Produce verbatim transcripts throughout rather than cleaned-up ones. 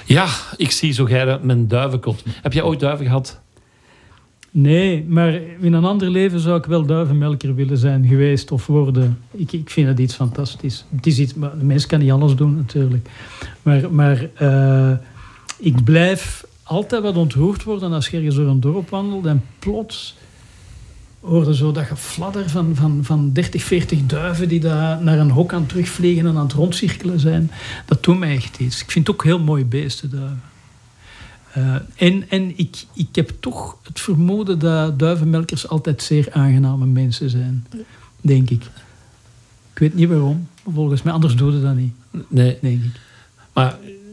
Ja, ik zie zo graag mijn duivenkot. Heb jij ooit duiven gehad? Nee, maar in een ander leven zou ik wel duivenmelker willen zijn geweest of worden. Ik, ik vind het iets fantastisch. Het is iets, maar de mens kan niet alles doen natuurlijk. Maar, maar uh, ik blijf altijd wat ontroerd worden als je ergens door een dorp wandelt en plots hoorde zo dat gefladder van, van, van dertig, veertig duiven die daar naar een hok aan het terugvliegen en aan het rondcirkelen zijn. Dat doet mij echt iets. Ik vind het ook heel mooi beesten, duiven. Uh, en en ik, ik heb toch het vermoeden dat duivenmelkers altijd zeer aangename mensen zijn. Denk ik. Ik weet niet waarom. Volgens mij, anders doe je dat niet. Nee. Denk ik. Maar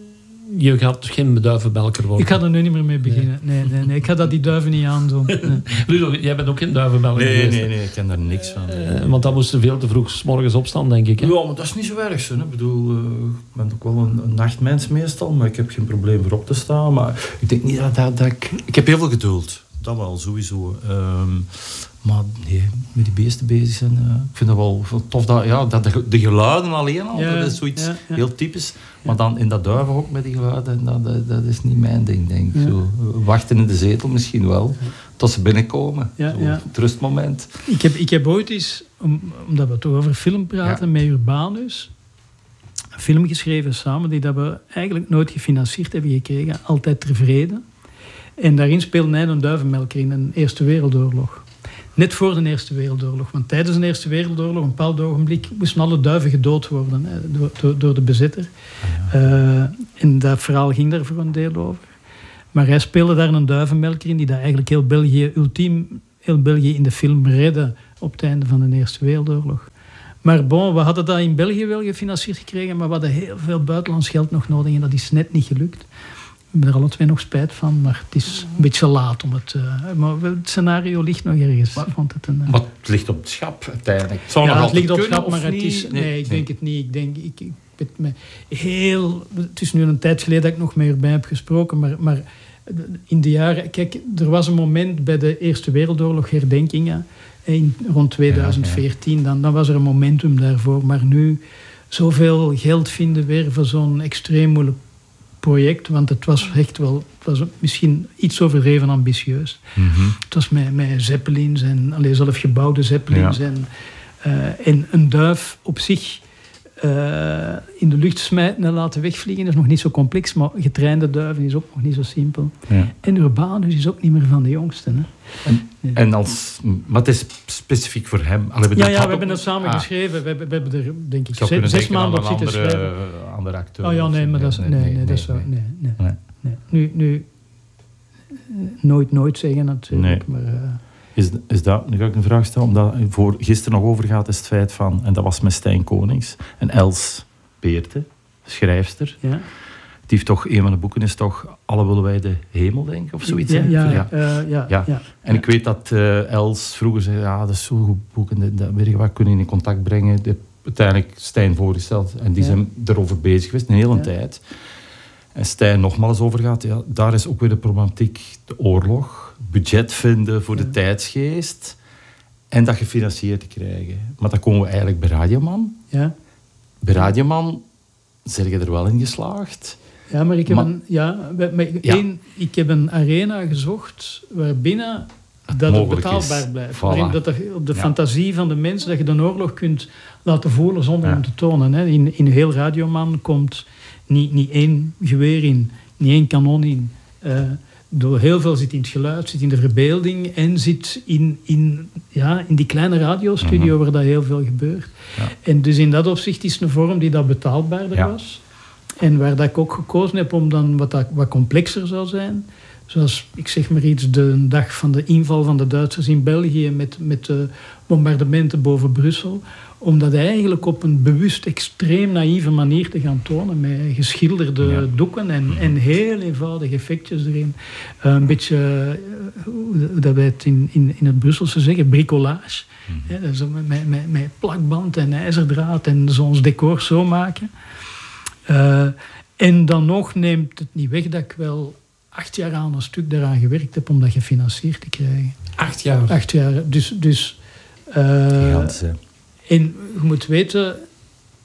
je gaat geen duivenmelker worden? Ik ga er nu niet meer mee beginnen. Nee, nee, nee. Ik ga dat die duiven niet aandoen. Nee. Ludo, jij bent ook geen duivenmelker nee, geweest? Nee, nee, ik ken daar niks van. Uh, want dan moesten veel te vroeg 's morgens opstaan, denk ik. Hè? Ja, maar dat is niet zo erg. Hè. Ik bedoel, uh, ik ben ook wel een, een nachtmens meestal, maar ik heb geen probleem voor op te staan. Maar ik denk niet dat, dat, dat ik... Ik heb heel veel geduld. Dat wel, sowieso. Um, maar nee, met die beesten bezig zijn, uh, ik vind dat wel tof. Dat, ja, dat de, de geluiden alleen al, ja, dat is zoiets ja, ja. heel typisch. Maar dan in dat duivenhok met die geluiden, dat, dat, dat is niet mijn ding, denk ik. Ja. Zo, wachten in de zetel misschien wel, tot ze binnenkomen. Ja, zo, ja. Het rustmoment. Ik heb, ik heb ooit eens, om, omdat we toch over film praten, ja. met Urbanus, een film geschreven samen, die dat we eigenlijk nooit gefinancierd hebben gekregen. Altijd tevreden. En daarin speelde hij een duivenmelker in een Eerste Wereldoorlog. Net voor de Eerste Wereldoorlog. Want tijdens de Eerste Wereldoorlog, een bepaald ogenblik, moesten alle duiven gedood worden hè, door, door, door de bezetter. Ja. Uh, en dat verhaal ging daar voor een deel over. Maar hij speelde daar een duivenmelker in, die dat eigenlijk heel België, ultiem heel België in de film redde op het einde van de Eerste Wereldoorlog. Maar bon, we hadden dat in België wel gefinancierd gekregen, maar we hadden heel veel buitenlands geld nog nodig en dat is net niet gelukt. Ik ben er alle twee nog spijt van, maar het is een beetje laat om het... Uh, maar het scenario ligt nog ergens. Maar, vond het, een, uh... maar het ligt op het schap uiteindelijk. Het zou ja, nog het ligt op het schap, maar het is... Nee, nee, ik denk nee. het niet. Ik denk... Ik, ik, ik me heel... Het is nu een tijd geleden dat ik nog meer bij heb gesproken, maar, maar in de jaren... Kijk, er was een moment bij de Eerste Wereldoorlog herdenkingen, in, rond twintig veertien, ja, ja. Dan, dan was er een momentum daarvoor. Maar nu zoveel geld vinden weer voor zo'n extreem moeilijk project, want het was echt wel, het was misschien iets overdreven ambitieus. Mm-hmm. Het was met, met zeppelins en alleen zelf gebouwde zeppelins. Ja. En, uh, en een duif op zich uh, in de lucht smijten en laten wegvliegen is nog niet zo complex, maar getrainde duiven is ook nog niet zo simpel. Ja. En Urbanus is ook niet meer van de jongsten. Hè. En, ja. en als, maar het is specifiek voor hem. Allee, ja, ja, we hebben het samen ah. geschreven. We hebben, we hebben er, denk ik, zes, zes maanden op zitten andere, schrijven. andere acteur. Oh ja, nee, maar dat is... Nee, nee, nee, nee, dat is nee, nee, nee, nee, nee. Nu, nu nooit, nooit zeggen natuurlijk, nee. maar... Uh, Is, is dat, nu ga ik een vraag stellen, omdat voor gisteren nog overgaat, is het feit van, en dat was met Stijn Konings, en Els Peerte, schrijfster. Ja. Die heeft toch, een van de boeken is toch Alle willen wij de hemel, denk ik, of zoiets. Ja, ja, ja. Uh, ja, ja. ja. En ik weet dat uh, Els vroeger zei, ja, dat is zo'n goed boek, en dat, dat weet je wat, kunnen in contact brengen. De, uiteindelijk Stijn voorgesteld, en die ja. zijn erover bezig geweest, een hele ja. tijd. En Stijn nogmaals overgaat, ja, daar is ook weer de problematiek, de oorlog, budget vinden voor ja. de tijdsgeest en dat gefinancierd te krijgen. Maar dan komen we eigenlijk bij Radioman. Ja. Bij Radioman zeg je er wel in geslaagd. Ja, maar ik heb, maar, een, ja, maar ja. Één, ik heb een arena gezocht waarbinnen dat het betaalbaar is. Blijft. Voilà. Waarin dat er op de ja. fantasie van de mensen dat je de oorlog kunt laten voelen zonder ja. hem te tonen. Hè. In, in heel Radioman komt niet, niet één geweer in, niet één kanon in. Uh, door heel veel zit in het geluid, zit in de verbeelding en zit in, in, ja, in die kleine radiostudio mm-hmm. waar dat heel veel gebeurt. Ja. En dus in dat opzicht is het een vorm die dat betaalbaarder ja. was. En waar dat ik ook gekozen heb om dan wat, dat, wat complexer zou zijn. Zoals, ik zeg maar iets, de dag van de inval van de Duitsers in België met, met de bombardementen boven Brussel. Om dat eigenlijk op een bewust extreem naïeve manier te gaan tonen. Met geschilderde ja. doeken en, en heel eenvoudige effectjes erin. Uh, een beetje, uh, hoe dat wij het in, in, in het Brusselse zeggen, bricolage. Mm-hmm. Ja, dus met, met, met plakband en ijzerdraad en zo'n decor zo maken. Uh, en dan nog neemt het niet weg dat ik wel acht jaar aan een stuk daaraan gewerkt heb om dat gefinancierd te krijgen. Acht jaar? Acht jaar. Dus... dus uh, Gigantisch, hè? en je moet weten,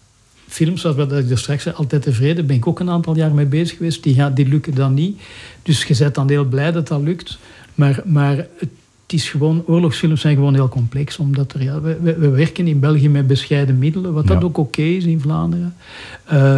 films, zoals wat ik er straks zei, Altijd tevreden, ben ik ook een aantal jaar mee bezig geweest. Die, gaan, die lukken dan niet. Dus je bent dan heel blij dat dat lukt. Maar, maar het is gewoon, oorlogsfilms zijn gewoon heel complex. Omdat er, ja, we, we, we werken in België met bescheiden middelen, wat dat ja. ook oké okay is in Vlaanderen. Uh,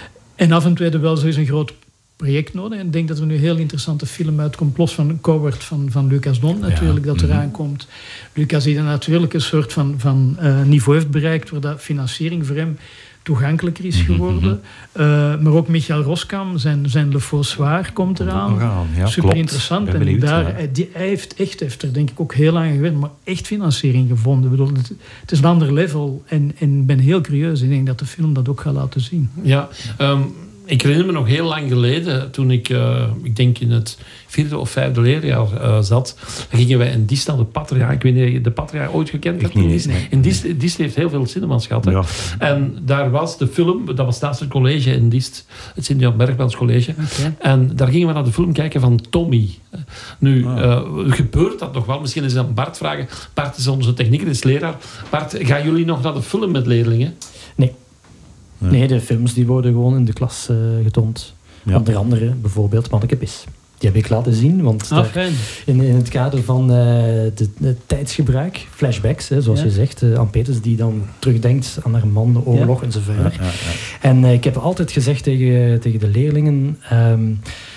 en af en toe hebben we wel zo'n een groot project nodig. En ik denk dat er nu een heel interessante film uitkomt, los van Coward van, van Lucas Don natuurlijk, ja. dat eraan komt. Lucas die dan natuurlijk een soort van, van uh, niveau heeft bereikt, waar dat financiering voor hem toegankelijker is geworden. Uh, maar ook Michael Roskam, zijn, zijn Le Fossoir komt eraan. Ja, super klopt. Interessant. En benieuwd, daar, ja. die, hij heeft echt, heeft er denk ik ook heel lang gewerkt, maar echt financiering gevonden. Ik bedoel, het, het is een ander level en ik ben heel curieus. Ik denk dat de film dat ook gaat laten zien. Ja, um, ik herinner me nog heel lang geleden, toen ik, uh, ik denk in het vierde of vijfde leerjaar uh, zat, dan gingen wij in Diest aan de Patriarch. Ik weet niet of je de Patriarch ooit gekend hebt. Ik niet, nee. In Diest, Diest heeft heel veel cinemas gehad. Hè? Ja. En daar was de film, dat was naast het college in Diest, het Sint-Jan Bergbels College. Okay. En daar gingen we naar de film kijken van Tommy. Nu, ah. uh, gebeurt dat nog wel? Misschien is aan Bart vragen. Bart is onze technieker, is leraar. Bart, gaan jullie nog naar de film met leerlingen? Nee. Nee, de films die worden gewoon in de klas uh, getoond. Ja. Onder andere bijvoorbeeld Mannekepis. Die heb ik laten zien, want ah, daar, in, in het kader van uh, de, de tijdsgebruik, flashbacks, hè, zoals ja. je zegt, uh, Ann Peters die dan terugdenkt aan haar man, de oorlog ja. enzovoort. Ja, ja, ja. En uh, ik heb altijd gezegd tegen, tegen de leerlingen, um,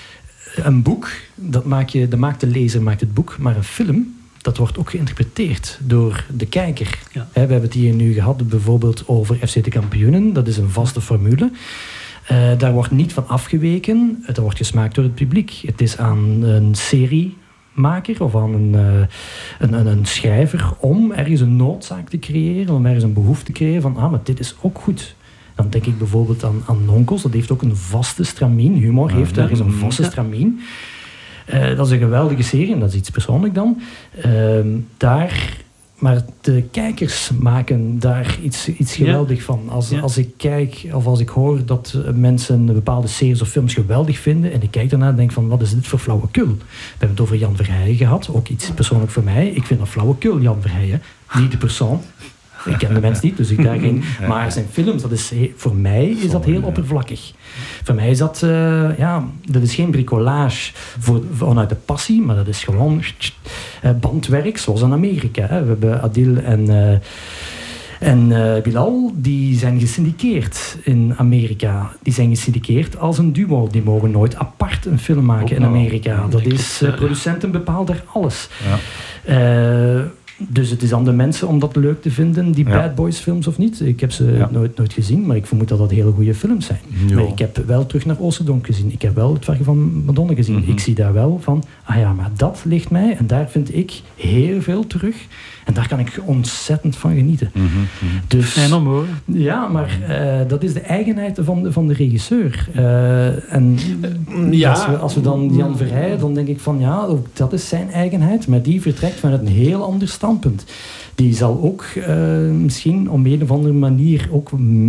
een boek, dat, maak je, dat maakt de lezer, maakt het boek, maar een film, dat wordt ook geïnterpreteerd door de kijker. Ja. We hebben het hier nu gehad bijvoorbeeld over F C de Kampioenen. Dat is een vaste formule. Uh, daar wordt niet van afgeweken. Dat wordt gesmaakt door het publiek. Het is aan een seriemaker of aan een, uh, een, een, een schrijver om ergens een noodzaak te creëren, om ergens een behoefte te creëren van, ah, maar dit is ook goed. Dan denk ik bijvoorbeeld aan, aan Nonkels. Dat heeft ook een vaste stramien. Humor ja, heeft ergens een vaste ja. stramien. Uh, dat is een geweldige serie en dat is iets persoonlijk dan. Uh, daar, maar de kijkers maken daar iets, iets geweldig ja. van. Als, ja. als ik kijk of als ik hoor dat mensen bepaalde series of films geweldig vinden en ik kijk daarna en denk van wat is dit voor flauwekul. We hebben het over Jan Verheijen gehad, ook iets persoonlijk voor mij. Ik vind dat flauwekul, Jan Verheijen. Niet de persoon. Ik ken de mens niet, dus ik daar geen... Maar zijn films, dat is, voor mij is dat heel oppervlakkig. Voor mij is dat... Uh, ja, dat is geen bricolage voor, vanuit de passie, maar dat is gewoon uh, bandwerk, zoals in Amerika. Hè. We hebben Adil en... Uh, En uh, Bilal, die zijn gesyndiceerd in Amerika. Die zijn gesyndiceerd als een duo. Die mogen nooit apart een film maken in Amerika. Dat is... Uh, producenten bepalen daar alles. Ja. Uh, Dus het is aan de mensen om dat leuk te vinden, die ja. Bad Boys films of niet. Ik heb ze ja. nooit, nooit gezien, maar ik vermoed dat dat hele goede films zijn. Ja. Maar ik heb wel terug naar Oosterdonk gezien. Ik heb wel Het Vergen van Madonna gezien. Mm-hmm. Ik zie daar wel van, ah ja, maar dat ligt mij. En daar vind ik heel veel terug. En daar kan ik ontzettend van genieten. Mm-hmm. Dus, en om hoor. Ja, maar uh, dat is de eigenheid van de, van de regisseur. Uh, en ja. als, we, als we dan Jan Verheijen, dan denk ik van ja, ook dat is zijn eigenheid. Maar die vertrekt vanuit een heel ander standpunt. Die zal ook uh, misschien op een of andere manier ook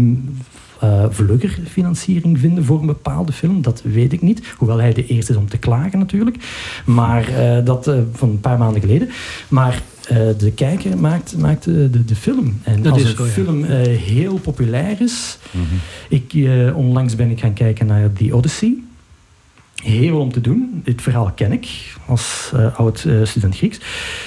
uh, vlugger financiering vinden voor een bepaalde film. Dat weet ik niet. Hoewel hij de eerste is om te klagen natuurlijk. Maar uh, dat uh, van een paar maanden geleden. Maar uh, de kijker maakt, maakt de, de, de film. En dat als is een zo, film uh, heel populair is... Mm-hmm. Ik, uh, onlangs ben ik gaan kijken naar The Odyssey. Heel om te doen. Dit verhaal ken ik als uh, oud uh, student Grieks.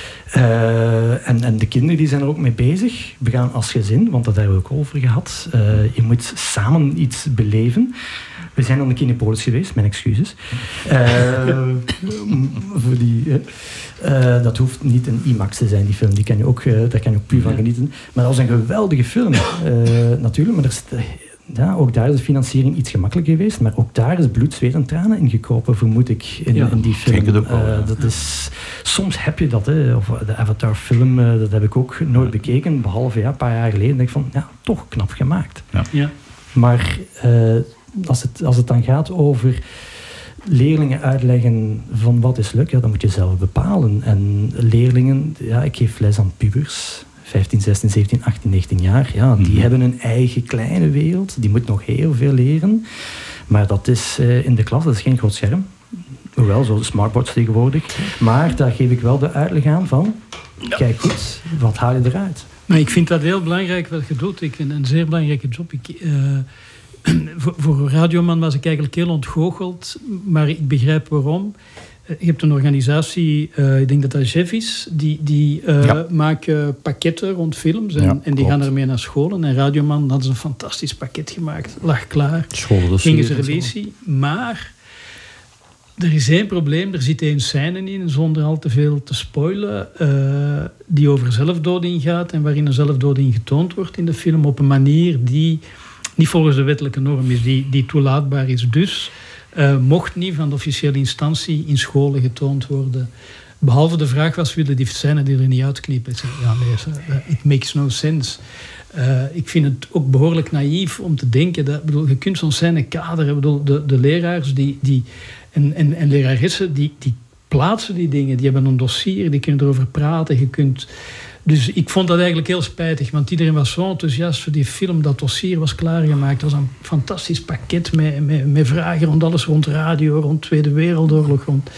Uh, en, en de kinderen die zijn er ook mee bezig. We gaan als gezin, want dat hebben we ook over gehad. Uh, je moet samen iets beleven. We zijn aan de Kinepolis geweest, mijn excuses. Uh, voor die, uh, uh, dat hoeft niet een IMAX te zijn, die film. Die kan je ook, uh, daar kan je ook puur van genieten. Maar dat was een geweldige film, uh, natuurlijk. Maar er is... Ja, ook daar is de financiering iets gemakkelijker geweest, maar ook daar is bloed, zweet en tranen ingekropen, vermoed ik, in, ja, in die film. Ik ook wel, uh, dat is, soms heb je dat, hè, of de Avatar-film, uh, dat heb ik ook nooit bekeken, behalve ja, een paar jaar geleden, denk ik van, ja, toch knap gemaakt. Ja. Ja. Maar uh, als, het, als het dan gaat over leerlingen uitleggen van wat is leuk, ja, dan moet je zelf bepalen. En leerlingen, ja, ik geef les aan pubers, vijftien, zestien, zeventien, achttien, negentien jaar. Ja, die mm-hmm. hebben een eigen kleine wereld. Die moet nog heel veel leren. Maar dat is uh, in de klas, dat is geen groot scherm. Hoewel, zoals smartboards tegenwoordig. Maar daar geef ik wel de uitleg aan van... Kijk goed, wat haal je eruit? Maar ik vind dat heel belangrijk wat je doet. Ik vind het een zeer belangrijke job. Ik, uh, voor, voor een radioman was ik eigenlijk heel ontgoocheld, maar ik begrijp waarom. Je hebt een organisatie, uh, ik denk dat dat Jeff is, die, die uh, ja. maken pakketten rond films en, ja, en die gaan ermee naar scholen. En Radioman hadden ze een fantastisch pakket gemaakt, lag klaar. Scholen, gingen ze release. Maar er is één probleem, er zit één scène in, zonder al te veel te spoilen, uh, die over zelfdoding gaat en waarin een zelfdoding getoond wordt in de film op een manier die niet volgens de wettelijke norm is, die, die toelaatbaar is. Dus Uh, mocht niet van de officiële instantie in scholen getoond worden. Behalve de vraag was, willen die scène die er niet uitknippen? Ik zei, ja, nee, it makes no sense. Uh, ik vind het ook behoorlijk naïef om te denken dat, bedoel, je kunt zo'n scène kaderen. Bedoel, de, de leraars die, die, en, en, en leraressen die, die plaatsen die dingen, die hebben een dossier, die kunnen erover praten. Je kunt... Dus ik vond dat eigenlijk heel spijtig, want iedereen was zo enthousiast voor die film. Dat dossier was klaargemaakt. Het was een fantastisch pakket met, met, met vragen rond alles, rond radio, rond Tweede Wereldoorlog. Rond...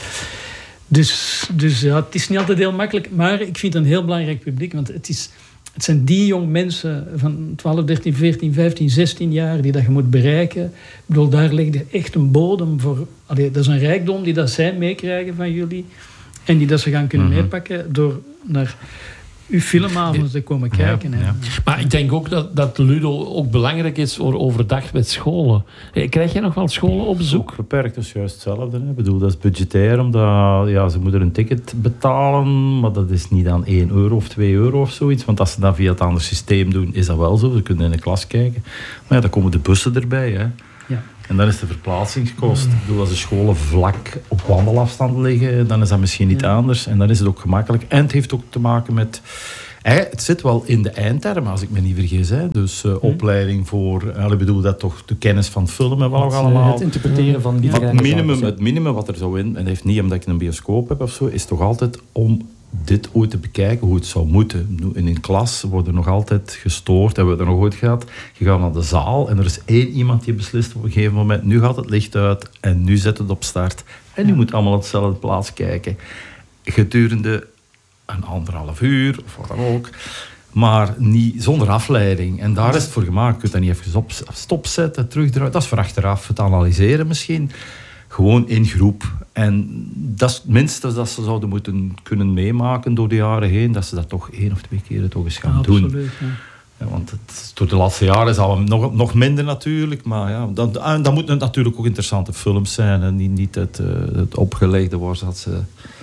Dus, dus ja, het is niet altijd heel makkelijk, maar ik vind het een heel belangrijk publiek, want het, is, het zijn die jong mensen van twaalf, dertien, veertien, vijftien, zestien jaar die dat je moet bereiken. Ik bedoel, daar ligt echt een bodem voor. Allee, dat is een rijkdom die dat zij meekrijgen van jullie en die dat ze gaan kunnen mm-hmm. meepakken door naar uw filmavonden te komen kijken. Ja, ja. Maar ik denk ook dat, dat Ludo ook belangrijk is voor overdag met scholen. Krijg jij nog wel scholen op bezoek? Ook beperkt, dat is juist hetzelfde. Hè. Ik bedoel, dat is budgetair, omdat ja, ze moeten een ticket betalen, maar dat is niet aan één euro of twee euro of zoiets. Want als ze dat via het andere systeem doen, is dat wel zo. Ze kunnen in de klas kijken. Maar ja, dan komen de bussen erbij. Hè. Ja. En dan is de verplaatsingskost. Mm. Ik bedoel, als de scholen vlak op wandelafstand liggen, dan is dat misschien niet ja. anders. En dan is het ook gemakkelijk. En het heeft ook te maken met... Het zit wel in de eindtermen, als ik me niet vergis. Hè. Dus uh, mm. opleiding voor... Ik bedoel, dat toch de kennis van film en wat nog allemaal. Het interpreteren van die het minimum, het minimum wat er zo in... En dat heeft niet omdat ik een bioscoop heb of zo, is toch altijd om dit ooit te bekijken, hoe het zou moeten. In een klas worden nog altijd gestoord, hebben we er nog ooit gehad. Je gaat naar de zaal en er is één iemand die beslist op een gegeven moment, nu gaat het licht uit en nu zet het op start. En nu moet allemaal op dezelfde plaats kijken. Gedurende een anderhalf uur, of wat dan ook. Maar niet zonder afleiding. En daar is het voor gemaakt. Je kunt dat niet even op stopzetten, terugdraaien. Dat is voor achteraf het analyseren misschien. Gewoon in groep. En dat is het minste dat ze zouden moeten kunnen meemaken door de jaren heen. Dat ze dat toch één of twee keer toch eens gaan ja, doen. Absoluut, ja. Ja, want het, door de laatste jaren is het nog, nog minder natuurlijk. Maar ja, dan, dan moeten het natuurlijk ook interessante films zijn. En niet, niet het, het opgelegde wordt dat ze...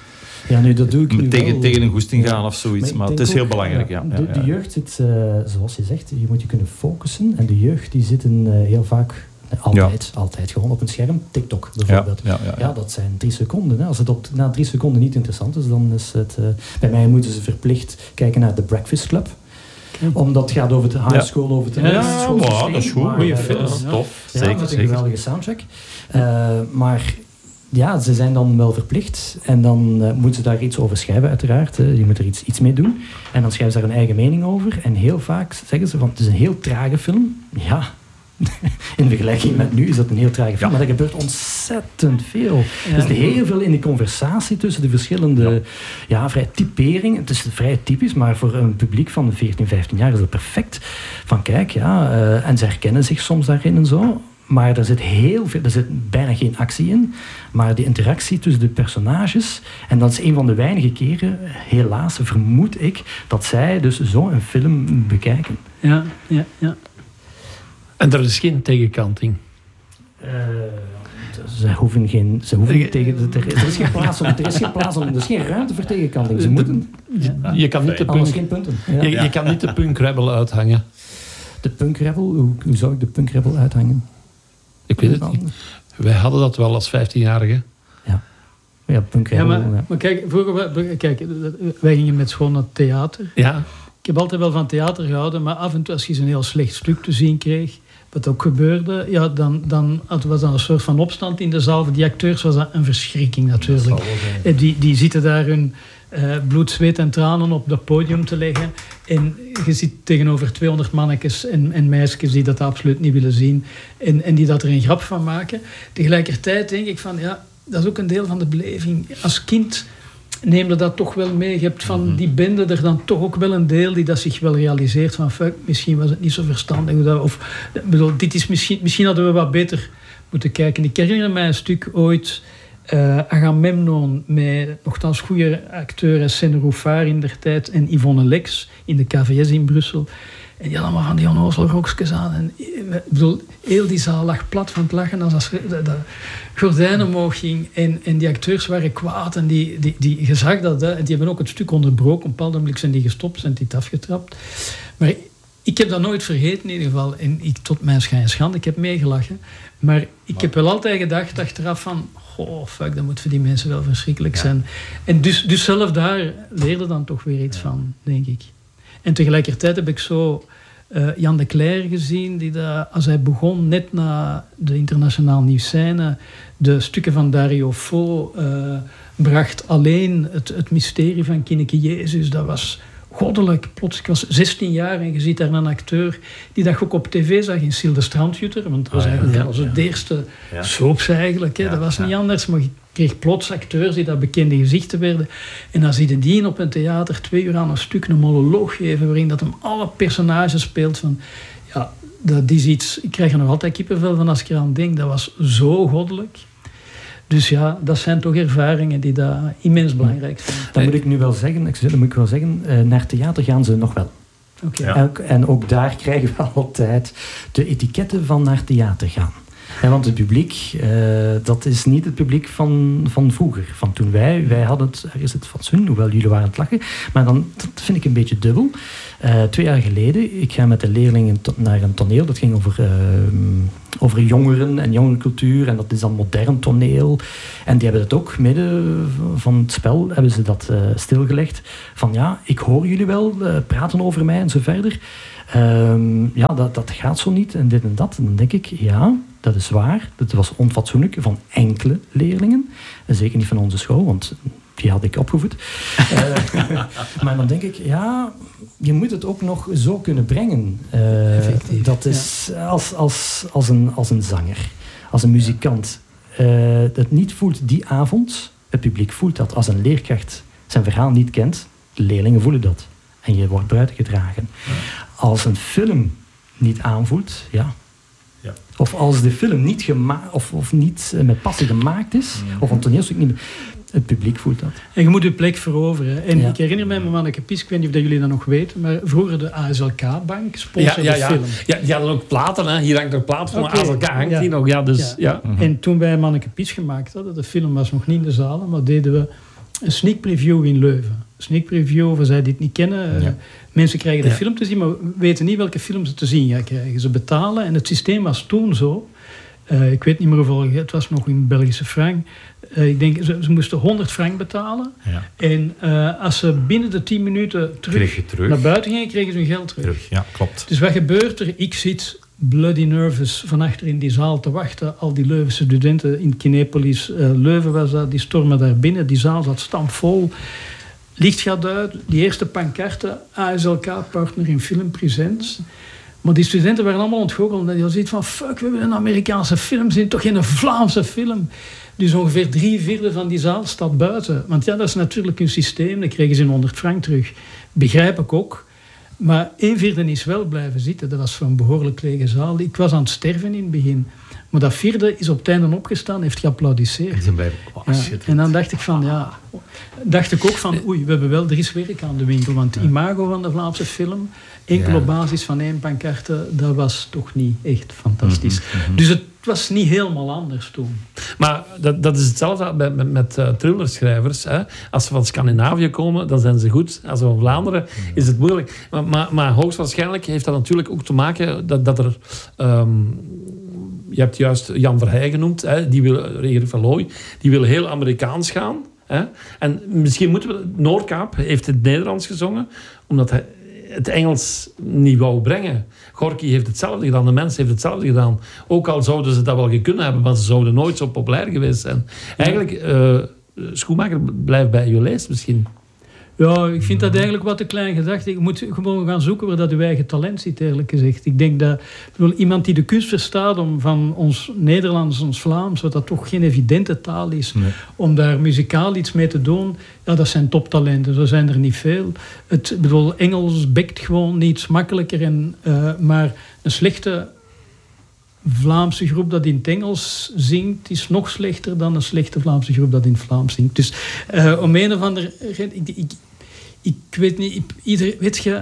Ja, nu, dat doe ik nu tegen, wel. tegen een goesting gaan of zoiets. Maar, maar het is ook, heel belangrijk. Ja, ja, de, ja, ja. de jeugd zit, uh, zoals je zegt, je moet je kunnen focussen. En de jeugd die zitten uh, heel vaak... Altijd, ja. altijd gewoon op een scherm. TikTok bijvoorbeeld. Ja, ja, ja, ja. ja dat zijn drie seconden. Hè. Als het op, na drie seconden niet interessant is, dan is het... Uh, bij mij moeten ze verplicht kijken naar The Breakfast Club. Okay. Omdat het gaat over de high school, ja. over het ja, ja, wow, dat is goed. Goeie film. Dat is tof. Ja, zeker, met een zeker. geweldige soundtrack. Uh, maar... Ja, ze zijn dan wel verplicht en dan uh, moeten ze daar iets over schrijven uiteraard. Uh, je moet er iets, iets mee doen. En dan schrijven ze daar een eigen mening over. En heel vaak zeggen ze van, het is een heel trage film. Ja, in vergelijking met nu is dat een heel trage film. Ja. Maar er gebeurt ontzettend veel. Ja. Er is heel veel in die conversatie tussen de verschillende... Ja, ja vrij typeringen. Het is vrij typisch, maar voor een publiek van veertien, vijftien jaar is dat perfect. Van kijk, ja, uh, en ze herkennen zich soms daarin en zo. Maar er zit heel veel, er zit bijna geen actie in. Maar de interactie tussen de personages, en dat is een van de weinige keren, helaas vermoed ik, dat zij dus zo een film bekijken. Ja, ja, ja. En er is geen tegenkanting. Uh, ze hoeven geen, ze hoeven niet tegen. Er, er is geen plaats om, er is geen plaats om, er is geen ruimte voor tegenkanting. Ze moeten. Ja. Je kan niet de punk, geen punten. Ja. Je, je kan niet de punk rebel uithangen. De punk rebel? Hoe, hoe zou ik de punk rebel uithangen? Ik weet het niet. Wij hadden dat wel als vijftienjarigen. Ja. Ja, punk rebel. Ja, maar, ja. maar kijk, vroeger, kijk, wij gingen met school naar theater. Ja. Ik heb altijd wel van theater gehouden, maar af en toe als je een heel slecht stuk te zien kreeg, wat ook gebeurde, ja, dan, dan was dat een soort van opstand in de zaal. Voor die acteurs was dat een verschrikking natuurlijk. Die, die zitten daar hun uh, bloed, zweet en tranen op dat podium te leggen. En je zit tegenover tweehonderd mannetjes en, en meisjes die dat absoluut niet willen zien. En, en die dat er een grap van maken. Tegelijkertijd denk ik van, ja, dat is ook een deel van de beleving. Als kind neem je dat toch wel mee. Je hebt van die bende er dan toch ook wel een deel die dat zich wel realiseert van fuck, misschien was het niet zo verstandig. Of, bedoel, dit is misschien, misschien hadden we wat beter moeten kijken. Ik herinner mij een stuk ooit uh, Agamemnon met nogthans goede acteur Sen Roufaar in der tijd en Yvonne Lex in de K V S in Brussel. En die hadden allemaal van die onnozele rokjes aan. En, ik bedoel, heel die zaal lag plat van het lachen als als de, de gordijn omhoog ging. En, en die acteurs waren kwaad. En die, die, die, je zag dat. Hè, en die hebben ook het stuk onderbroken. Op een bepaald moment zijn die gestopt, zijn die het afgetrapt. Maar ik heb dat nooit vergeten in ieder geval. En ik, tot mijn schijn en schande, ik heb meegelachen. Maar ik heb wel altijd gedacht achteraf van... Oh, fuck, dat moet voor die mensen wel verschrikkelijk ja. zijn. En dus, dus zelf daar leerde dan toch weer iets ja. van, denk ik. En tegelijkertijd heb ik zo uh, Jan de Cler gezien, die dat, als hij begon, net na de internationaal nieuwsscène, de stukken van Dario Fo uh, bracht alleen het, het mysterie van Kinneke Jezus. Dat was goddelijk. Plots, ik was zestien jaar en je ziet daar een acteur die dat ook op tv zag in Sil de Strandjutter, want dat was, eigenlijk, ah, ja, dat was het ja. eerste ja. soaps eigenlijk. Hè. Ja, dat was ja. niet anders, maar je kreeg plots acteurs die dat bekende gezichten werden. En dan zie je die op een theater twee uur aan een stuk een monoloog geven waarin dat hem alle personages speelt van... Ja, dat is iets... Ik krijg er nog altijd kippenvel van als ik eraan denk. Dat was zo goddelijk. Dus ja, dat zijn toch ervaringen die daar immens belangrijk zijn. Dan moet ik nu wel zeggen, dan moet ik wel zeggen, naar theater gaan ze nog wel. Okay. Ja. En ook daar krijgen we altijd de etiketten van naar theater gaan. Ja, want het publiek, uh, dat is niet het publiek van, van vroeger. Van toen wij, wij hadden het, er is het fatsoen, hoewel jullie waren aan het lachen. Maar dan, dat vind ik een beetje dubbel. Uh, twee jaar geleden, ik ga met de leerlingen to- naar een toneel. Dat ging over, uh, over jongeren en jongerencultuur. En dat is dan modern toneel. En die hebben het ook, midden van het spel, hebben ze dat uh, stilgelegd. Van ja, ik hoor jullie wel uh, praten over mij en zo verder. Um, ja, dat, dat gaat zo niet en dit en dat. En dan denk ik, ja, dat is waar. Dat was onfatsoenlijk van enkele leerlingen. En zeker niet van onze school, want die had ik opgevoed. uh, maar dan denk ik, ja, je moet het ook nog zo kunnen brengen. Uh, dat is ja. als, als, als, een, als een zanger, als een muzikant. Uh, dat niet voelt die avond. Het publiek voelt dat. Als een leerkracht zijn verhaal niet kent, de leerlingen voelen dat. En je wordt buiten gedragen. Ja. Als een film niet aanvoelt, ja. ja. Of als de film niet, gema- of, of niet met passie gemaakt is, ja. of een toneelstuk niet... Het publiek voelt dat. En je moet je plek veroveren. En ja. ik herinner mij, Manneke Pies, ik weet niet of jullie dat nog weten, maar vroeger de A S L K-bank sponsorde ja, ja, ja. film. Ja, die hadden ook platen, hè. Hier hangt er plaat van okay. A S L K, hangt ja. die nog. Ja, dus, ja. Ja. Mm-hmm. En toen wij Manneke Pies gemaakt hadden, de film was nog niet in de zalen, maar deden we een sneak preview in Leuven. Sneak preview, voor zij die het niet kennen. Ja. Mensen krijgen de ja. film te zien, maar weten niet welke film ze te zien gaan krijgen. Ze betalen en het systeem was toen zo. Uh, ik weet niet meer hoeveel, het was nog in Belgische frank. Uh, ik denk, ze, ze moesten honderd frank betalen. Ja. En uh, als ze binnen de tien minuten terug, terug naar buiten gingen, kregen ze hun geld terug. terug. Ja, klopt. Dus wat gebeurt er? Ik zit bloody nervous van achter in die zaal te wachten. Al die Leuvense studenten in Kinepolis. Uh, Leuven was dat, die stormen daar binnen. Die zaal zat stampvol. Licht gaat uit. Die eerste pancarten. A S L K-partner in Film Presents. Maar die studenten waren allemaal ontgoocheld. En je ziet van, fuck, we hebben een Amerikaanse film. Ze zijn toch geen Vlaamse film? Dus ongeveer drie vierde van die zaal staat buiten. Want ja, dat is natuurlijk hun systeem. Dan kregen ze een honderd frank terug. Begrijp ik ook. Maar een vierde is wel blijven zitten. Dat was voor een behoorlijk lege zaal. Ik was aan het sterven in het begin. Maar dat vierde is op het einde opgestaan, heeft geapplaudisseerd. En, bij, oh, ja. en dan dacht ik van, ja... Dacht ik ook van, oei, we hebben wel er is werk aan de winkel. Want het imago van de Vlaamse film, enkel ja. op basis van één pancarte, dat was toch niet echt fantastisch. Mm-hmm, mm-hmm. Dus het was niet helemaal anders toen. Maar dat, dat is hetzelfde met, met, met uh, thrillerschrijvers. Hè. Als ze van Scandinavië komen, dan zijn ze goed. Als ze van Vlaanderen, is het moeilijk. Maar, maar, maar hoogstwaarschijnlijk heeft dat natuurlijk ook te maken dat, dat er... Um, je hebt juist Jan Verheij genoemd, hè, die wil, Erik van Looy, die wil heel Amerikaans gaan. Hè. En misschien moeten we... Noordkaap heeft het Nederlands gezongen, omdat hij het Engels niet wou brengen. Gorky heeft hetzelfde gedaan, de mens heeft hetzelfde gedaan. Ook al zouden ze dat wel gekund hebben, maar ze zouden nooit zo populair geweest zijn. Eigenlijk, uh, Schoenmaker blijft bij Jolijs misschien. Ja, ik vind dat eigenlijk wat te klein gedacht. Je moet gewoon gaan zoeken waar dat je eigen talent zit, eerlijk gezegd. Ik denk dat bedoel, iemand die de kunst verstaat om van ons Nederlands, ons Vlaams, wat dat toch geen evidente taal is, nee. om daar muzikaal iets mee te doen, ja, dat zijn toptalenten. Zo zijn er niet veel. Het, bedoel, Engels bekt gewoon niets makkelijker. En, uh, maar een slechte Vlaamse groep dat in het Engels zingt, is nog slechter dan een slechte Vlaamse groep dat in het Vlaams zingt. Dus uh, om een of andere reden... Ik, ik, ik weet niet... Ieder, weet je...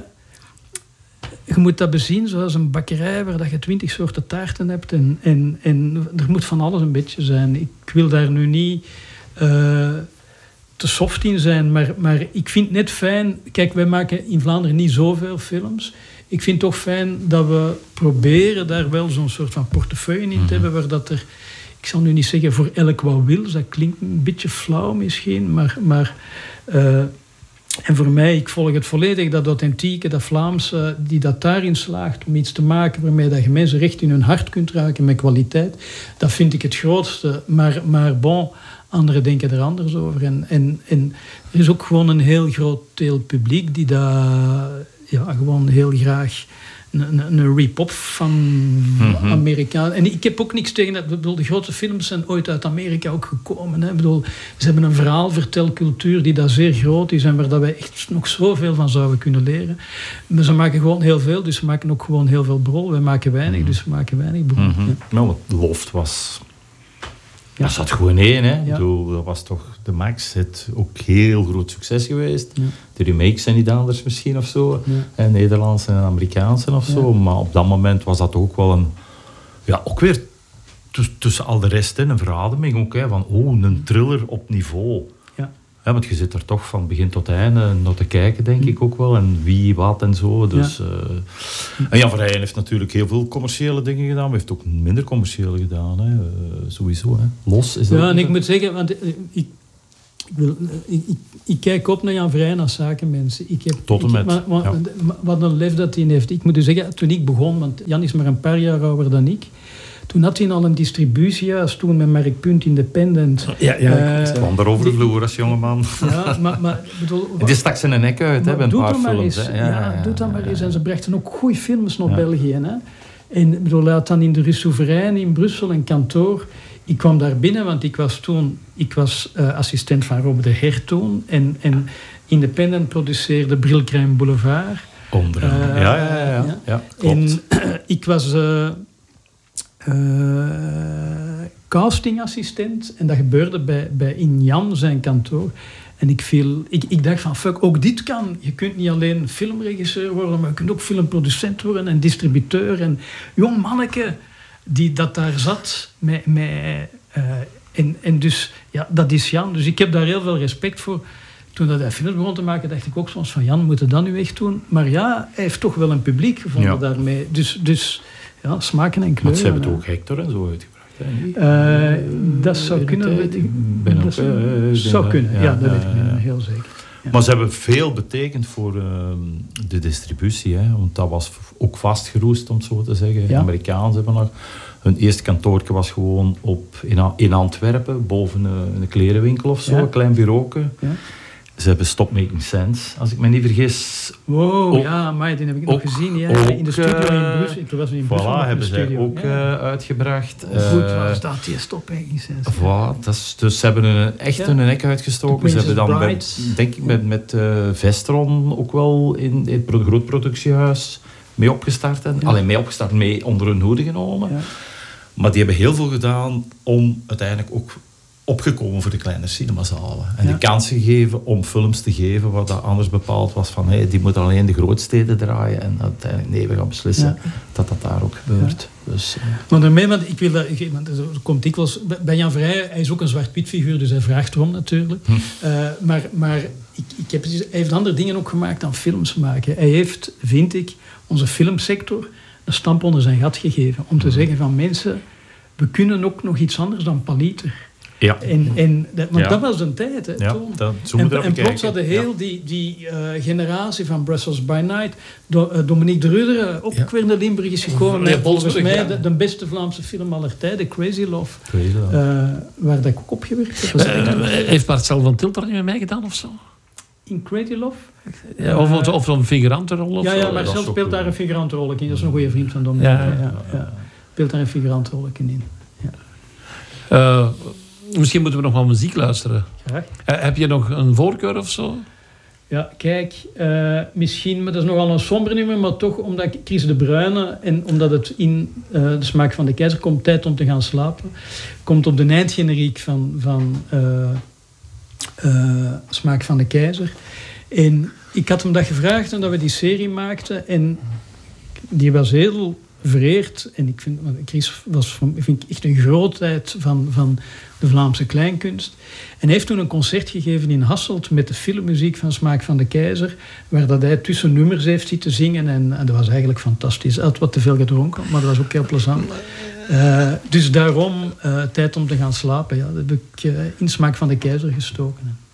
Je moet dat bezien zoals een bakkerij waar dat je twintig soorten taarten hebt. En, en, en er moet van alles een beetje zijn. Ik wil daar nu niet uh, te soft in zijn, maar, maar ik vind het net fijn... Kijk, wij maken in Vlaanderen niet zoveel films... Ik vind het toch fijn dat we proberen daar wel zo'n soort van portefeuille in te mm-hmm. hebben, waar dat er, ik zal nu niet zeggen voor elk wat wil, dat klinkt een beetje flauw misschien, maar, maar uh, en voor mij, ik volg het volledig, dat authentieke, dat Vlaamse, die dat daarin slaagt om iets te maken waarmee dat je mensen recht in hun hart kunt raken met kwaliteit, dat vind ik het grootste. Maar, maar bon, anderen denken er anders over. En, en, en er is ook gewoon een heel groot deel publiek die dat... Ja, gewoon heel graag een, een, een rip-off van mm-hmm. Amerika. En ik heb ook niks tegen dat. Ik bedoel, de grote films zijn ooit uit Amerika ook gekomen. Hè. Ik bedoel, ze hebben een verhaalvertelcultuur die daar zeer groot is en waar dat wij echt nog zoveel van zouden kunnen leren. Maar ze maken gewoon heel veel, dus ze maken ook gewoon heel veel brol. Wij maken weinig, mm-hmm. dus we maken weinig brol. Mm-hmm. Ja. Nou, het Loft was... Ja. Dat zat gewoon één, hè. Ja. Ik bedoel, dat was toch de Max. Het ook heel groot succes geweest. Ja. De remakes zijn niet anders misschien of zo. Ja. En Nederlandse en Amerikaanse of zo. Ja. Maar op dat moment was dat ook wel een... Ja, ook weer t- tussen al de rest, hè, een verademing ook, hè, van oh, een thriller op niveau. Ja. Ja, want je zit er toch van begin tot einde naar te kijken, denk mm. ik ook wel. En wie, wat en zo. Dus, ja. uh, en Jan Verheyen heeft natuurlijk heel veel commerciële dingen gedaan. Maar heeft ook minder commerciële gedaan. Hè. Uh, sowieso. Hè. Los is dat. Ja, en ik moet zeggen... Want ik, ik, wil, ik, ik, ik kijk op naar Jan Verheyen als zakenmensen. Ik heb, tot en met. Ik, maar, maar, ja. Wat een lef dat hij heeft. Ik moet u zeggen, toen ik begon... Want Jan is maar een paar jaar ouder dan ik... Toen had hij al een distributiehuis, toen met Merk Punt Independent. Ja, ja ik kwam uh, daar over de vloer als jongeman. Ja, maar... maar bedoel, die stak zijn nek uit, hè, bij een paar films. Eens, ja, ja, ja, doe dat maar ja, eens. En ze brachten ook goede films naar ja. België. Hè. En bedoel, hij had dan in de Rue Souverain in Brussel een kantoor. Ik kwam daar binnen, want ik was toen... Ik was uh, assistent van Rob de Her toen. En, en Independent produceerde Brilcrème Boulevard. Onder uh, ja, ja, ja, ja. ja. ja klopt. En ik was... Uh, Uh, castingassistent en dat gebeurde bij, bij in Jan zijn kantoor en ik, viel, ik, ik dacht van fuck, ook dit kan, je kunt niet alleen filmregisseur worden, maar je kunt ook filmproducent worden en distributeur en jong manneke die dat daar zat met, met, uh, en, en dus ja, dat is Jan, dus ik heb daar heel veel respect voor. Toen dat hij films begon te maken, dacht ik ook soms van Jan, moet je dat nu echt doen? Maar ja, hij heeft toch wel een publiek gevonden ja. daarmee, dus, dus ja, smaken en kleuren. Want ze hebben het ook Hector en zo uitgebracht. Hè? Uh, dat zou kunnen. Weet ik, ben dat ook, uh, zou ben kunnen, ja, ja dat uh, weet ik uh, heel zeker. Ja. Maar ze hebben veel betekend voor uh, de distributie. Hè? Want dat was ook vastgeroest, om het zo te zeggen. Ja. De Amerikanen hebben nog... Hun eerste kantoortje was gewoon op, in, in Antwerpen, boven een, een klerenwinkel of zo, ja. een klein bureauke. Ja. Ze hebben Stop Making Sense, als ik me niet vergis. Wow, ook, ja, maar die heb ik ook, nog gezien. Ja, ook, in de studio in Brussel. Ik was in voilà, Brussel. Hebben ze ook ja. uh, uitgebracht. Oh, goed, waar uh, staat die Stop Making Sense? Voilà, dat is, dus ze hebben een, echt ja. hun nek uitgestoken. Ze hebben dan, met, denk ik, met, met uh, Vestron ook wel in, in het groot productiehuis mee opgestart. En, ja. Alleen mee opgestart, mee onder hun hoede genomen. Ja. Maar die hebben heel veel gedaan om uiteindelijk ook opgekomen voor de kleine cinemazalen. En ja. de kans gegeven om films te geven waar dat anders bepaald was van hey, die moeten alleen de grootsteden draaien en uiteindelijk nee, we gaan beslissen ja. dat dat daar ook gebeurt. Ja. Dus, uh... Maar daarmee, want ik wil dat, want er komt dikwijls, bij Jan Verheyen, hij is ook een zwart-wit figuur, dus hij vraagt erom natuurlijk. Hm. Uh, maar maar ik, ik heb, hij heeft andere dingen ook gemaakt dan films maken. Hij heeft, vind ik, onze filmsector een stamp onder zijn gat gegeven. Om te hm. zeggen van mensen, we kunnen ook nog iets anders dan paliter. Ja. En, en, dat, want ja. dat was een tijd, hè, ja, toen. Dat, en en plots hadden heel ja. die, die uh, generatie van Brussels by Night, Do, uh, Dominique de Rudder, ook ja. weer naar Limburg is gekomen. Nee, volgens mij ja. de, de beste Vlaamse film aller tijden, Crazy Love. Crazy Love. Uh, waar dat ik ook opgewerkt heb. Uh, heeft Marcel van Tilt daar niet met mij gedaan of zo? In Crazy Love? Ja, of, uh, of een figurantenrol? Of ja, zo. ja, Marcel speelt daar een figurantenrol in. Dat is een goede vriend van Dominique. Ja, ja, ja, ja. Speelt daar een figurantenrol in. Ja. Uh, misschien moeten we nog wel muziek luisteren. Graag. Uh, heb je nog een voorkeur of zo? Ja, kijk, uh, misschien, maar dat is nogal een somber nummer, maar toch omdat Chris de Bruyne en omdat het in uh, De Smaak van de Keizer komt, Tijd om te gaan slapen, komt op de eindgeneriek van, van uh, uh, Smaak van de Keizer. En ik had hem dat gevraagd en dat we die serie maakten en die was heel vereerd. En ik vind, Chris was vind ik echt een grootheid van, van de Vlaamse kleinkunst. En hij heeft toen een concert gegeven in Hasselt met de filmmuziek van Smaak van de Keizer, waar dat hij tussen nummers heeft zitten zingen. En, en dat was eigenlijk fantastisch. Hij had wat te veel gedronken, maar dat was ook heel plezant. Uh, dus daarom uh, Tijd om te gaan slapen. Ja, dat heb ik uh, in Smaak van de Keizer gestoken.